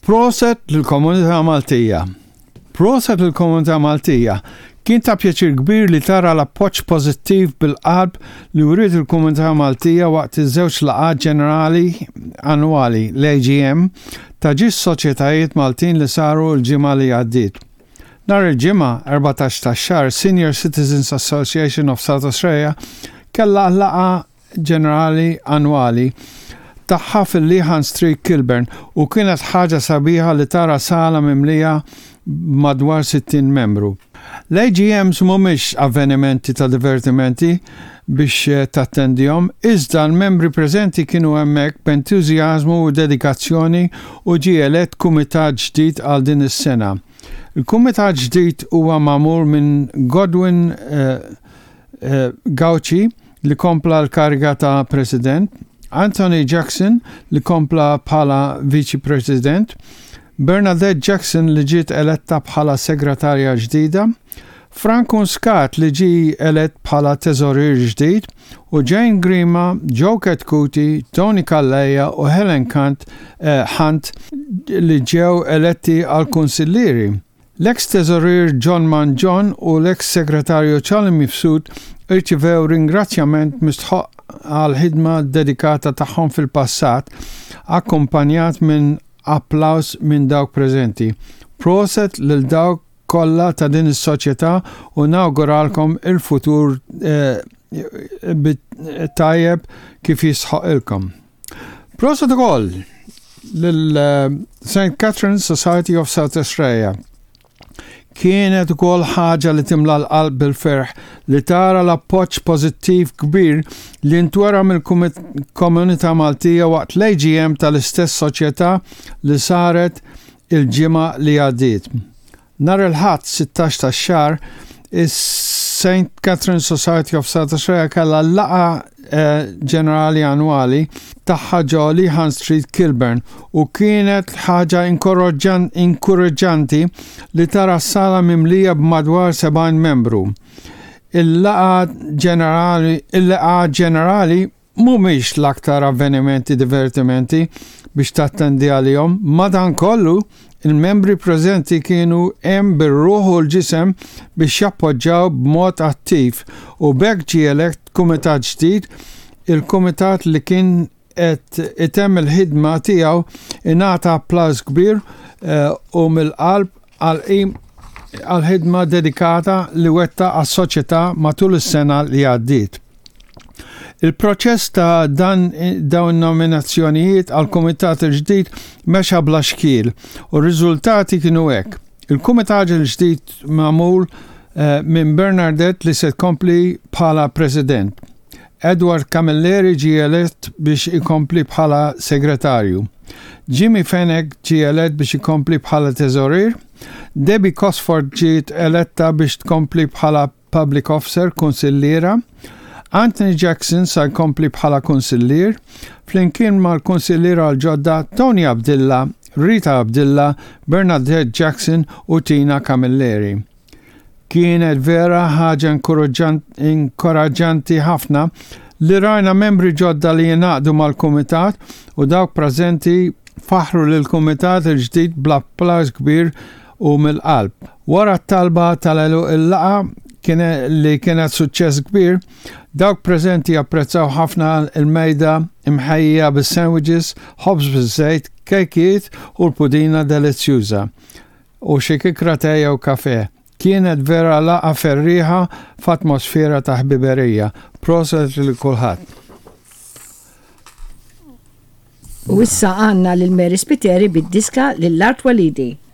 Proset lill-Komunità Maltija. Proset lill-Komunità Maltija. Kien ta' pjaċir kbir li tara l-appoġġ pożittiv bil-qalb li wriet il-Komunità Maltija waqt iż-żewġ laqgħat ġenerali annwali l-AGM ta' ġis soċjetajiet Maltin li saru l-ġimgħa li għaddiet. Nhar il-ġimgħa 14 tax-xahar Senior Citizens Association of South Australia kellha laqgħa ġenerali annwali tagħha fil-Lehan Street, Kilburn, u kienet ħaġa sabiħa li tara sala mimlija madwar 60 membru. L-AGMs mhumiex avvenimenti ta' divertimenti biex tattendihom, iżda l-membri preżenti kienu hemmhekk b'entużjażmu u dedikazzjoni u ġie elett kumitat ġdid għal din is-sena. Il-kumitat ġdid huwa magħmul minn Godwin Gauci li kompla l-kariga ta' President, Anthony Jackson li kompla bħala Vice President, Bernadette Jackson li ġiet eletta bħala segretarja ġdida, Franco Scott li ġi elett bħala teżorir ġdid u Jane Grima, Joe Ketkuti, Tony Calleja u Helen Hunt li ġew eletti għal kunsillieri. L-ex teżorir John Manjon u l-ex segretarju Charlie Mifsud irċivew ringrazzjament mistħoq għal ħidma dedikata tagħhom fil-passat, akkumpanjat minn applaus minn dawk preżenti. Proset lil dawk kollha ta' din is-soċjetà u nawguralkom il-futur tajjeb kif jisħoqilkom. Proset ukoll lil St. Catherine's Society of South Australia. Kienet ukoll ħaġa li timla l-qalb bil-ferħ li tara l-appoġġ pożittiv kbir li ntwera mill-Komunità Maltija waqt l-AGM tal-istess soċjetà li saret il-ġimgħa li għaddiet. Nhar il-Ħadd 16 tax-xahar is-St. Catherine's Society of South Australia kellha laqgħa ġenerali annwali tagħha ġo Lehan Street, Kilburn, u kienet ħaġa inkoraġġanti li tara s-sala mimlija b'madwar 70 membru. Il-laqgħa ġenerali mhumiex l-aktar avvenimenti divertimenti biex tattendi għalihom, madankollu il-membri preżenti kienu hemm bir-ruħ u l-ġisem biex jappoġġjaw b'mod attiv u bekk ġie elett kumitat ġdid, il-kumitat li kien qed itemm il-ħidma tiegħu ingħata applaż kbir u mill-qalb għal ħidma dedikata li wettaq għas-soċjetà matul is-sena li għaddiet. Il-proċess ta' dawn nominazzjonijiet għal kumitat il-ġdid mexa bla xkiel u r-riżultati kienu hekk. Il-kumitat il-ġdid magħmul minn Bernadette li se tkompli bħala President. Edward Camilleri ġie elett biex ikompli bħala segretarju. Jimmy Fenech ġie elett biex ikompli bħala teżorir. Debbie Cosford ġiet eletta biex tkompli bħala Public Officer, kunsilliera. Anthony Jackson sa jkompli bħala kunsillier, flimkien mal-kunsilliera l-ġodda Tony Abdilla, Rita Abdilla, Bernadette Jackson u Tina Camilleri. Kienet vera ħaġa inkoraġġanti ħafna li rajna membri ġodda li jingħaqdu mal-kumitat u dawk preżenti faħru lill-kumitat il-ġdid bl-applaż kbir u mill-qalb. Wara t-talba tal-għeluq il-laqgħa li kienet suċċess kbir, dawk preżenti apprezzaw ħafna il-mejda imħejja bis-sandwiches, ħobż biż-żejt, kejkiet u l-pudina delizzjuża u xi kikra tejja u kafè. Kienet vera laqgħa ferriħa f'atmosfera ta' ħbiberija. Proset lil kulħadd. U issa għandna lil Mary Spiteri bid-diska lill-Art Walidi.